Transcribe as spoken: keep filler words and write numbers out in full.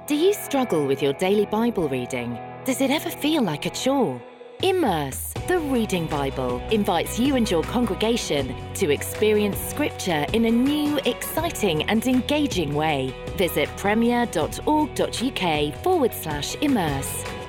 Do you struggle with your daily Bible reading? Does it ever feel like a chore? Immerse, the Reading Bible, invites you and your congregation to experience Scripture in a new, exciting and engaging way. Visit premier.org.uk forward slash immerse.